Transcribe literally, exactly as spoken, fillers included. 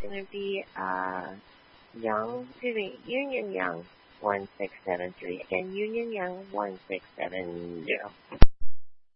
going to be uh, Young, excuse me, Union Young one six seven three. Again, Union Young one six seven zero.